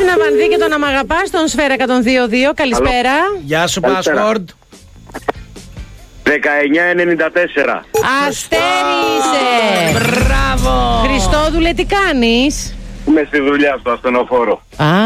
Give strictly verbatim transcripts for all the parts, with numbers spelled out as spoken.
να βανθεί και το να μ' αγαπάς στον Σφαίρα εκατόν δύο δύο. Καλησπέρα. Γεια σου, password. δεκαεννιά ενενήντα τέσσερα. Αστέρι είσαι. Μπράβο. Χριστόδουλε, τι κάνεις? Είμαι στη δουλειά στο ασθενοφόρο.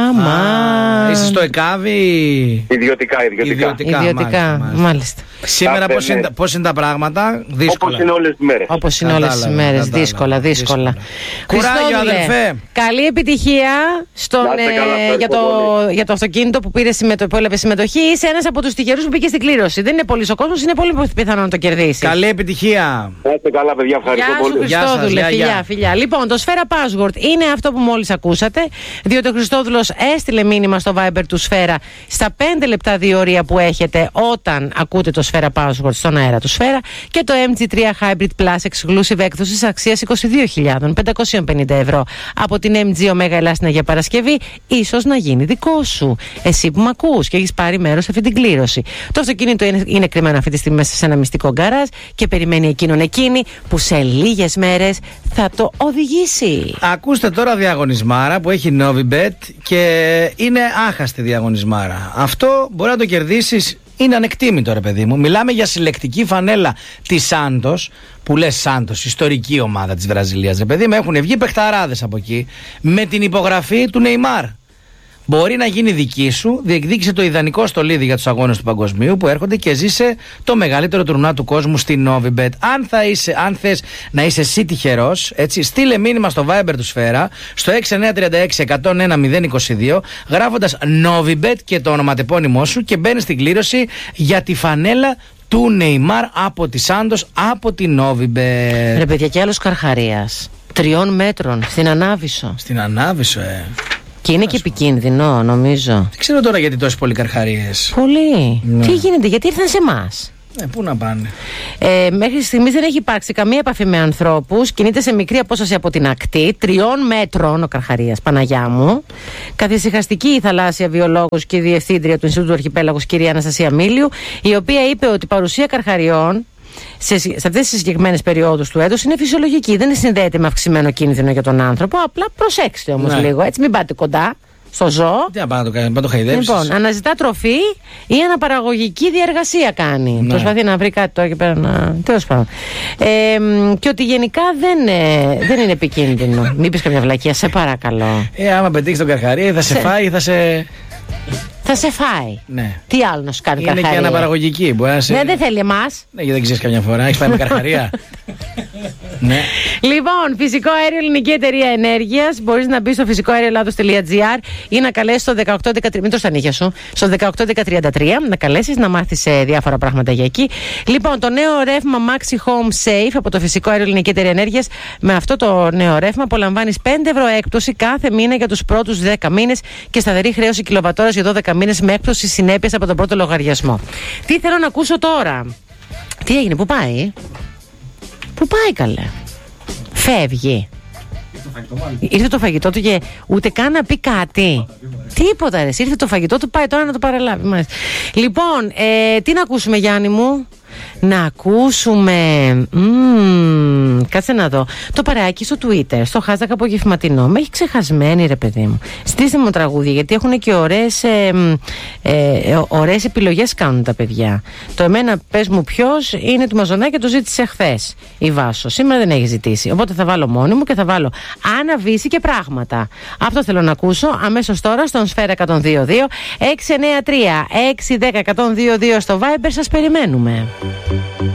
Άμα. Είσαι στο ΕΚΑΒΗ. Ιδιωτικά, ιδιωτικά. Ιδιωτικά, Ιδιωτικά, μάλιστα, μάλιστα. μάλιστα. Σήμερα πώς είναι, πώς είναι τα πράγματα? Δύσκολα. Όπως είναι όλες τις μέρες. Όπως είναι όλες τις Κατάλαβα, μέρες. κατάλαβα, Δύσκολα, δύσκολα. Κουράγιο, Χριστόδουλε, αδελφέ. καλή επιτυχία στον, Να είστε καλά, ε, για, το, για το αυτοκίνητο που, πήρε συμμετω, που έλαβε συμμετοχή. Είσαι ένας από τους τυχερούς που πήγε στην κλήρωση. Δεν είναι πολύ ο κόσμος, είναι πολύ πιθανό να το κερδίσει. Καλή επιτυχία. Να είστε καλά, παιδιά. Ευχαριστώ Γεια σου, πολύ. Χριστόδουλε, Γεια σας, γεια, φιλιά, γεια. φιλιά. Λοιπόν, το Σφαίρα Password είναι αυτό που μόλις ακούσατε, διότι ο Χριστόδουλος έστειλε μήνυμα στο Viber του Σφαίρα στα πέντε λεπτά διορία που έχετε όταν ακούτε το Σφαίρα Password στον αέρα του Σφαίρα και το εμ τζι τρία Hybrid Plus Exclusive έκδοσης αξίας είκοσι δύο χιλιάδες πεντακόσια πενήντα ευρώ από την εμ τζι Omega Ελάσσινα για Παρασκευή, ίσως να γίνει δικό σου. Εσύ που μ' ακούς και έχεις πάρει μέρος σε αυτή την κλήρωση. Το αυτοκίνητο είναι, είναι κρυμμένο αυτή τη στιγμή μέσα σε ένα μυστικό γκαράζ και περιμένει εκείνον εκείνη που σε λίγες μέρες θα το οδηγήσει. Ακούστε τώρα διαγωνισμάρα που έχει Novibet και είναι άχαστη διαγωνισμάρα. Αυτό μπορεί να το κερδίσεις. Είναι ανεκτήμητο, ρε παιδί μου. Μιλάμε για συλλεκτική φανέλα της Santos, που λες Santos, ιστορική ομάδα της Βραζιλίας. Ρε παιδί μου, έχουν βγει παιχταράδες από εκεί με την υπογραφή του Νεϊμάρ. Μπορεί να γίνει δική σου, διεκδίκησε το ιδανικό στολίδι για τους αγώνες του παγκοσμίου που έρχονται και ζήσε το μεγαλύτερο τουρνουά του κόσμου στη Novibet. Αν, θα είσαι, αν θες να είσαι εσύ τυχερός, έτσι, στείλε μήνυμα στο Viber του Σφαίρα στο έξι εννιά τρία έξι ένα μηδέν ένα μηδέν είκοσι δύο γράφοντας Novibet και το ονοματεπώνυμό σου και μπαίνεις στην κλήρωση για τη φανέλα του Νεϊμάρ από τη Santos από τη Novibet. Ρε παιδιά, και άλλος Καρχαρίας τριών μέτρων στην Ανάβησο. Στην Ανάβησο, ε. Και είναι και επικίνδυνο, νομίζω. Δεν ξέρω τώρα γιατί τόσες πολλοί καρχαρίες. Πολύ. Ναι. Τι γίνεται, γιατί ήρθαν σε εμάς. Ε, πού να πάνε. Ε, μέχρι στιγμής δεν έχει υπάρξει καμία επαφή με ανθρώπους. Κινείται σε μικρή απόσταση από την ακτή, τριών μέτρων ο Καρχαρίας, Παναγιά μου. Καθησυχαστική η θαλάσσια βιολόγος και η διευθύντρια του Ινστιτούτου Αρχιπέλαγος, κυρία Αναστασία Μίλιου, η οποία είπε ότι η παρουσία καρχαριών σε, σε αυτές τις συγκεκριμένες περιόδους του έτους είναι φυσιολογική. Δεν συνδέεται με αυξημένο κίνδυνο για τον άνθρωπο. Απλά προσέξτε όμως, ναι, λίγο, έτσι, μην πάτε κοντά στο ζώο. Τι να πάω να το, να το χαϊδέψεις. Λοιπόν, αναζητά τροφή ή αναπαραγωγική διεργασία κάνει. Ναι. Προσπαθεί να βρει κάτι τώρα και πέρα να. Τέλος πάντων. Ε, και ότι γενικά δεν, ε, δεν είναι επικίνδυνο. Μην πεις καμιά βλακεία, σε παρακαλώ. Ε, άμα πετύχεις τον καρχαρία, θα σε, Σε... φάει ή θα σε. Θα σε φάει. Ναι. Τι άλλο να σου κάνει Είναι καρχαρία. και αναπαραγωγική. Μπορεί να σε... Ναι, δεν θέλει εμάς. Ναι, γιατί δεν ξέρεις καμιά φορά. Έχεις πάει με καρχαρία. Ναι. Λοιπόν, φυσικό αέριο Ελληνική Εταιρεία Ενέργειας. Μπορείς να μπεις στο φυσικό αέριο ελλάδος τελεία τζι άρ ή να καλέσεις στο δεκαοκτώ δεκατρία. Μην τρως τα νύχια σου. Στο δεκαοκτώ δέκα τριάντα τρία να καλέσεις να μάθεις ε, διάφορα πράγματα για εκεί. Λοιπόν, το νέο ρεύμα Maxi Home Safe από το φυσικό αέριο Ελληνική Εταιρεία Ενέργειας. Με αυτό το νέο ρεύμα απολαμβάνεις πέντε ευρώ έκπτωση κάθε μήνα για τους πρώτους δέκα μήνες και σταθερή χρέωση κιλοβατόρας για δώδεκα μήνες με έκπτωση συνέπειας από τον πρώτο λογαριασμό. Τι θέλω να ακούσω τώρα. Τι έγινε, πού πάει? Πού πάει καλέ? Φεύγει. Ήρθε το φαγητό του και ούτε καν να πει κάτι. Τίποτα ρε, ήρθε το φαγητό του, πάει τώρα να το παραλάβει. Μάλιστα. Λοιπόν, ε, τι να ακούσουμε Γιάννη μου? Να ακούσουμε μ, κάτσε να δω. Το παρεάκι στο Twitter, στο hashtag απογευματινό. Με έχει ξεχασμένη ρε παιδί μου. Στήστε μου τραγούδια, γιατί έχουν και ωραίες ε, ε, ωραίες επιλογές κάνουν τα παιδιά. Το εμένα πες μου ποιος είναι του Μαζονάκη και το ζήτησε χθες η Βάσο. Σήμερα δεν έχει ζητήσει. Οπότε θα βάλω μόνη μου και θα βάλω Άννα Βύση και πράγματα. Αυτό θέλω να ακούσω αμέσως τώρα στον Σφαίρα εκατόν δύο δύο έξι εννιά τρία έξι ένα μηδέν ένα μηδέν δύο δύο στο Viber. Σας περιμένουμε.